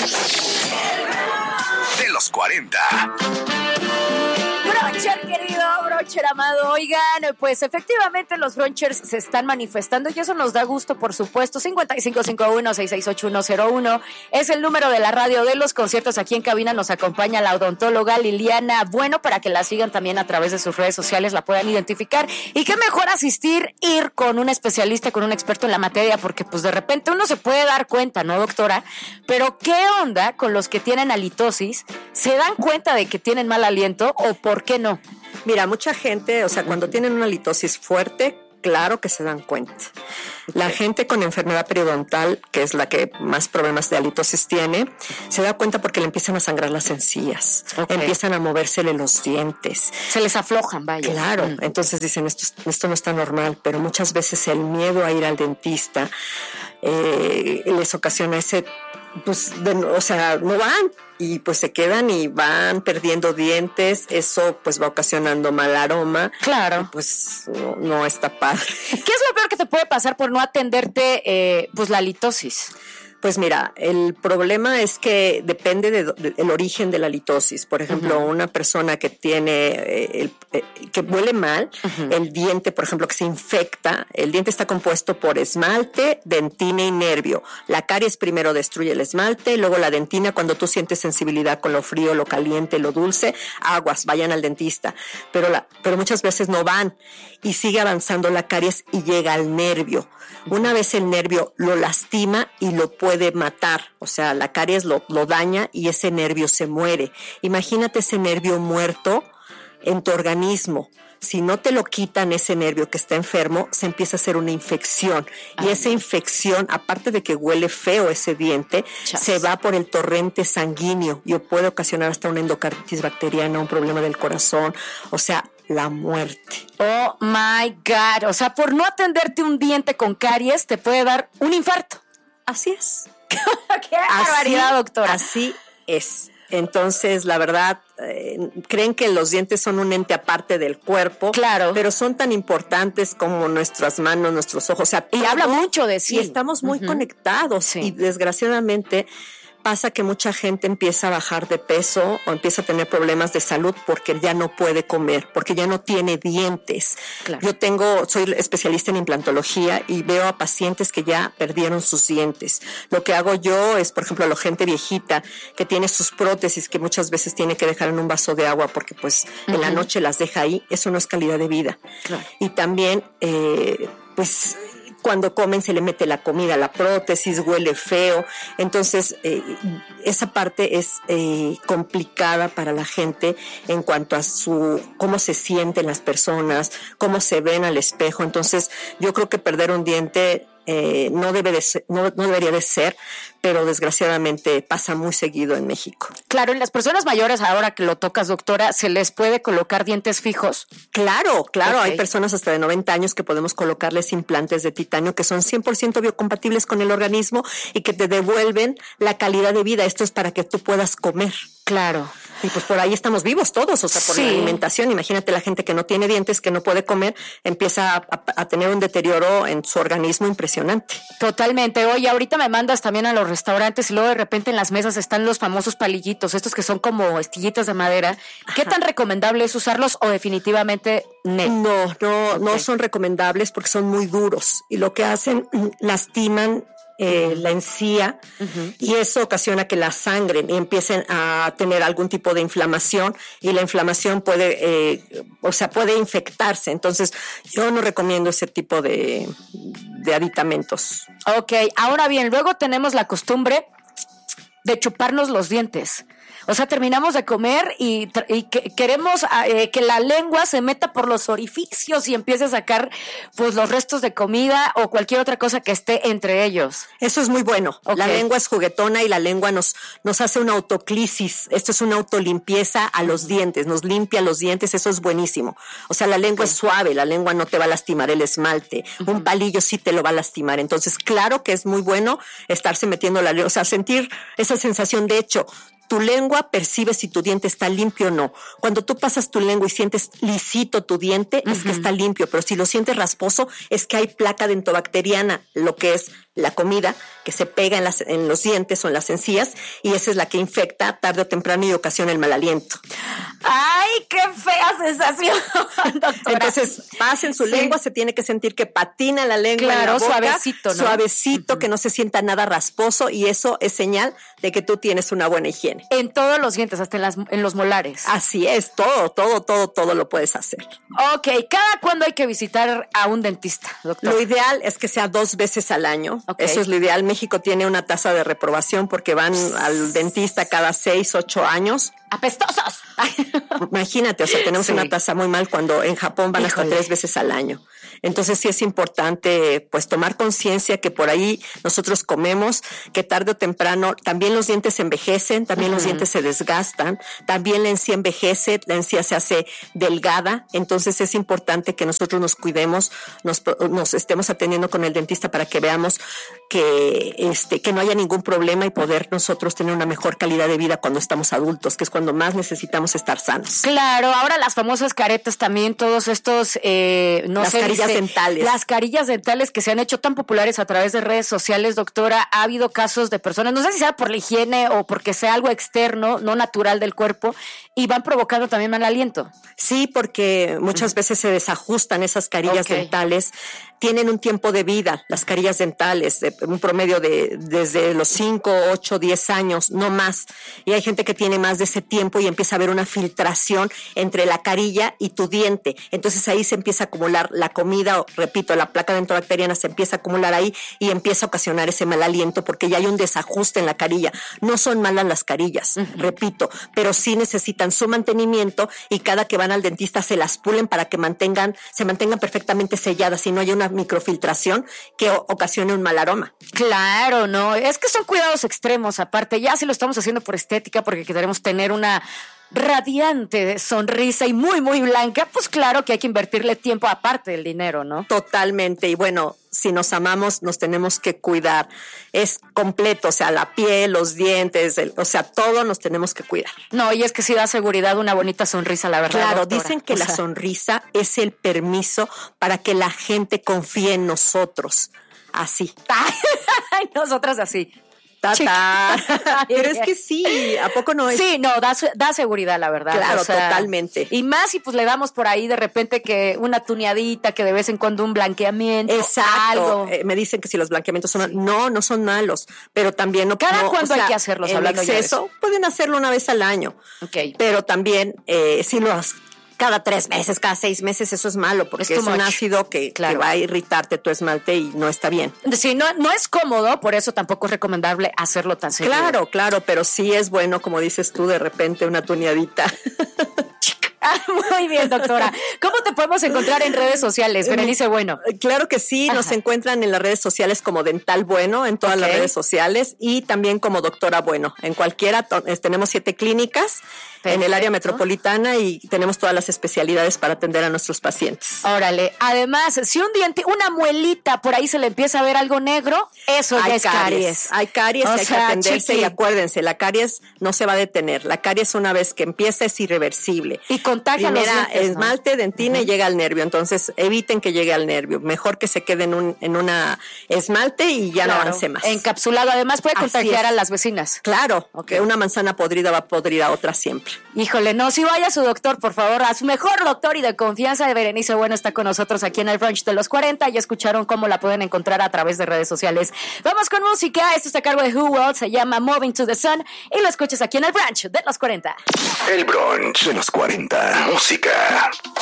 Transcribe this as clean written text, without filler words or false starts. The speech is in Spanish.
De los 40. Broncher, querido, Broncher amado. Oigan, pues efectivamente los Bronchers se están manifestando y eso nos da gusto, por supuesto. 5551-668101 es el número de la radio de los conciertos. Aquí en cabina nos acompaña la odontóloga Liliana Bueno, para que la sigan también a través de sus redes sociales, la puedan identificar. Y qué mejor ir con un especialista, con un experto en la materia, porque pues de repente uno se puede dar cuenta, ¿no, doctora? Pero ¿qué onda con los que tienen halitosis? ¿Se dan cuenta de que tienen mal aliento o por qué no? Mira, mucha gente, o sea, cuando tienen una halitosis fuerte, claro que se dan cuenta. La gente con enfermedad periodontal, que es la que más problemas de halitosis tiene, se da cuenta porque le empiezan a sangrar las encías, empiezan a movérsele los dientes. Se les aflojan, vaya. Claro, entonces dicen, esto no está normal, pero muchas veces el miedo a ir al dentista les ocasiona ese... pues, o sea, no van y pues se quedan y van perdiendo dientes, eso pues va ocasionando mal aroma. Claro. Y, pues no está padre. ¿Qué es lo peor que te puede pasar por no atenderte pues la halitosis? Pues mira, el problema es que depende del origen de la halitosis. Por ejemplo, una persona que tiene, que huele mal, el diente, por ejemplo, que se infecta, el diente está compuesto por esmalte, dentina y nervio. La caries primero destruye el esmalte, luego la dentina, cuando tú sientes sensibilidad con lo frío, lo caliente, lo dulce, aguas, vayan al dentista. Pero muchas veces no van y sigue avanzando la caries y llega al nervio. Una vez el nervio lo lastima y lo puede matar, o sea, la caries lo daña y ese nervio se muere. Imagínate ese nervio muerto en tu organismo. Si no te lo quitan ese nervio que está enfermo, se empieza a hacer una infección. Y esa infección, aparte de que huele feo ese diente, se va por el torrente sanguíneo y puede ocasionar hasta una endocarditis bacteriana, un problema del corazón, o sea, la muerte. Oh my God. O sea, por no atenderte un diente con caries, te puede dar un infarto. Así es. ¡Qué barbaridad, doctora! Así es. Entonces, la verdad, creen que los dientes son un ente aparte del cuerpo. Claro. Pero son tan importantes como nuestras manos, nuestros ojos. O sea, y habla mucho de sí. Y estamos muy conectados. Sí. Y desgraciadamente pasa que mucha gente empieza a bajar de peso o empieza a tener problemas de salud porque ya no puede comer, porque ya no tiene dientes. Claro. Soy especialista en implantología y veo a pacientes que ya perdieron sus dientes. Lo que hago yo es, por ejemplo, a la gente viejita que tiene sus prótesis, que muchas veces tiene que dejar en un vaso de agua porque pues en la noche las deja ahí, eso no es calidad de vida. Claro. Y también, pues... cuando comen se le mete la comida, la prótesis, huele feo. Entonces, esa parte es complicada para la gente en cuanto a cómo se sienten las personas, cómo se ven al espejo. Entonces, yo creo que perder un diente no debería de ser, pero desgraciadamente pasa muy seguido en México. Claro, en las personas mayores, ahora que lo tocas, doctora, ¿se les puede colocar dientes fijos? Claro, hay personas hasta de 90 años que podemos colocarles implantes de titanio que son 100% biocompatibles con el organismo y que te devuelven la calidad de vida. Esto es para que tú puedas comer. Claro. Y pues por ahí estamos vivos todos, o sea, por la alimentación. Imagínate la gente que no tiene dientes, que no puede comer, empieza a tener un deterioro en su organismo impresionante. Totalmente. Oye, ahorita me mandas también a los restaurantes y luego de repente en las mesas están los famosos palillitos, estos que son como estillitas de madera. ¿Qué tan recomendable es usarlos o definitivamente no son recomendables porque son muy duros y lo que hacen, lastiman la encía y eso ocasiona que la sangren y empiecen a tener algún tipo de inflamación y la inflamación puede infectarse. Entonces yo no recomiendo ese tipo de aditamentos. Ok, ahora bien, luego tenemos la costumbre de chuparnos los dientes. O sea, terminamos de comer y queremos que la lengua se meta por los orificios y empiece a sacar pues los restos de comida o cualquier otra cosa que esté entre ellos. Eso es muy bueno. Okay. La lengua es juguetona y la lengua nos hace una autoclisis. Esto es una autolimpieza a los dientes, nos limpia los dientes, eso es buenísimo. O sea, la lengua es suave, la lengua no te va a lastimar el esmalte. Un palillo sí te lo va a lastimar. Entonces, claro que es muy bueno estarse metiendo la lengua, o sea, sentir esa sensación. De hecho, tu lengua percibe si tu diente está limpio o no. Cuando tú pasas tu lengua y sientes lisito tu diente, es que está limpio, pero si lo sientes rasposo, es que hay placa dentobacteriana, lo que es la comida que se pega en los dientes o en las encías, y esa es la que infecta tarde o temprano y ocasiona el mal aliento. ¡Ay, qué fea sensación, doctora! Entonces, pasa en su lengua, se tiene que sentir que patina la lengua en la boca, suavecito, ¿no? Suavecito, que no se sienta nada rasposo, y eso es señal de que tú tienes una buena higiene. En todos los dientes, hasta en los molares. Así es, todo lo puedes hacer. Ok, ¿cada cuándo hay que visitar a un dentista, doctor? Lo ideal es que sea 2 veces al año. Okay. Eso es lo ideal. México tiene una tasa de reprobación porque van al dentista cada 6, 8 años. ¡Apestosos! Imagínate, o sea, tenemos una tasa muy mal cuando en Japón van hasta 3 veces al año. Entonces sí es importante pues tomar conciencia que por ahí nosotros comemos, que tarde o temprano también los dientes se envejecen, también los dientes se desgastan, también la encía envejece, la encía se hace delgada. Entonces es importante que nosotros nos cuidemos, nos estemos atendiendo con el dentista para que veamos que no haya ningún problema y poder nosotros tener una mejor calidad de vida cuando estamos adultos, que es cuando más necesitamos estar sanos. Claro, ahora las famosas caretas también, todos estos, las carillas dentales. Las carillas dentales que se han hecho tan populares a través de redes sociales, doctora, ha habido casos de personas, no sé si sea por la higiene o porque sea algo externo, no natural del cuerpo, y van provocando también mal aliento. Sí, porque muchas veces se desajustan esas carillas dentales. Tienen un tiempo de vida, las carillas dentales, de un promedio de desde los 5, 8, 10 años, no más. Y hay gente que tiene más de ese tiempo y empieza a haber una filtración entre la carilla y tu diente. Entonces ahí se empieza a acumular la comida, o, repito, la placa dentobacteriana se empieza a acumular ahí y empieza a ocasionar ese mal aliento porque ya hay un desajuste en la carilla. No son malas las carillas, repito, pero sí necesitan su mantenimiento y cada que van al dentista se las pulen para que se mantengan perfectamente selladas y no haya una microfiltración que ocasione un mal aroma. Claro, no, es que son cuidados extremos, aparte, ya si lo estamos haciendo por estética, porque queremos tener una radiante sonrisa y muy, muy blanca, pues claro que hay que invertirle tiempo aparte del dinero, ¿no? Totalmente, y bueno, si nos amamos, nos tenemos que cuidar. Es completo, o sea, la piel, los dientes, o sea, todo nos tenemos que cuidar. No, y es que sí da seguridad una bonita sonrisa, la verdad. Claro, doctora. Dicen que la sonrisa es el permiso para que la gente confíe en nosotros. Así. Ay, nosotras así. Pero es que sí, ¿a poco no es? Sí, no, da seguridad, la verdad. Claro, totalmente. Y más si pues le damos por ahí de repente que una tuneadita, que de vez en cuando un blanqueamiento. Exacto. Algo. Me dicen que si los blanqueamientos son no son malos, pero también no. ¿Cada cuándo hay que hacerlos? En exceso, pueden hacerlo una vez al año. Okay. Pero también, si los cada 3 meses, cada 6 meses, eso es malo, porque es un ácido que va a irritarte tu esmalte y no está bien. Sí, no es cómodo, por eso tampoco es recomendable hacerlo tan seguido. Claro, pero sí es bueno, como dices tú, de repente una tuneadita. Muy bien, doctora. ¿Cómo te podemos encontrar en redes sociales, Berenice Bueno? Claro que sí, nos encuentran en las redes sociales como Dental Bueno, en todas las redes sociales, y también como Doctora Bueno. En cualquiera, tenemos 7 clínicas en el área metropolitana y tenemos todas las especialidades para atender a nuestros pacientes. Órale, además, si un diente, una muelita, por ahí se le empieza a ver algo negro, eso ya es caries. Hay caries y hay que atenderse, y acuérdense, la caries no se va a detener. La caries una vez que empieza es irreversible. Y contagia los dientes, esmalte, dentina y llega al nervio. Entonces, eviten que llegue al nervio. Mejor que se quede en una esmalte y ya no avance más. Encapsulado. Además, puede contagiar a las vecinas. Claro, que una manzana podrida va a podrir a otra siempre. Híjole, no, si vaya a su doctor, por favor, a su mejor doctor y de confianza. De Berenice Bueno está con nosotros aquí en el brunch de los 40. Ya escucharon cómo la pueden encontrar a través de redes sociales. Vamos con música. Esto está a cargo de Who World, se llama Moving to the Sun y lo escuchas aquí en el brunch de los 40. El brunch de los 40. Música.